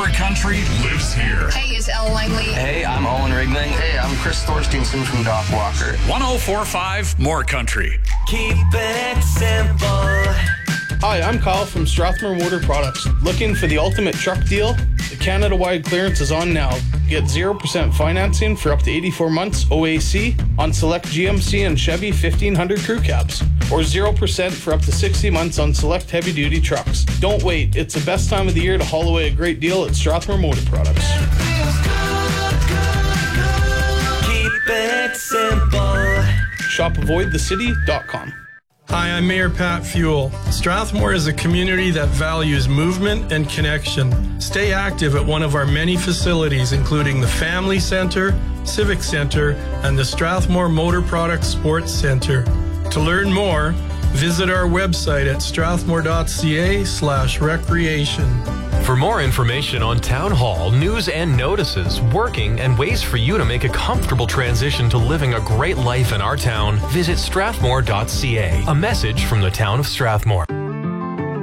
Country lives here. Hey, it's Elle Langley. Hey, I'm Owen Rigling. Hey, I'm Chris Thorstensen from Doc Walker. 104.5 More Country. Keep it simple. Hi, I'm Kyle from Strathmore Motor Products. Looking for the ultimate truck deal? The Canada-wide clearance is on now. Get 0% financing for up to 84 months OAC on select GMC and Chevy 1500 crew cabs, or 0% for up to 60 months on select heavy-duty trucks. Don't wait. It's the best time of the year to haul away a great deal at Strathmore Motor Products. Keep it simple. Shop avoidthecity.com. Hi, I'm Mayor Pat Fuel. Strathmore is a community that values movement and connection. Stay active at one of our many facilities, including the Family Centre, Civic Centre, and the Strathmore Motor Products Sports Centre. To learn more, visit our website at strathmore.ca/recreation. For more information on Town Hall, news and notices, working, and ways for you to make a comfortable transition to living a great life in our town, visit strathmore.ca. A message from the town of Strathmore.